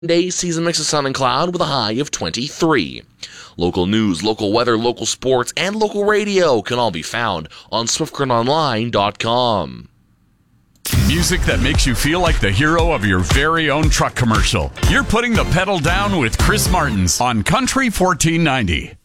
Day sees a mix of sun and cloud with a high of 23. Local news, local weather, local sports, and local radio can all be found on SwiftCurrentOnline.com. Music that makes you feel like the hero of your very own truck commercial. You're putting the pedal down with Chris Martins on Country 1490.